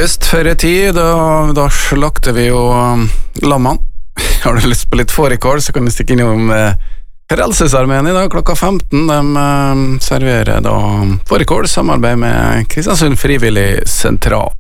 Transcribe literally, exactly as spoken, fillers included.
Høstferietid, da, da slakter vi jo um, lammene. Har du lyst på litt fårikål, så kan du stikke innom eh, Frelsesarmeen i dag klokka femten. De eh, serverer da fårikål, samarbeid med Kristiansund Frivillig Sentral.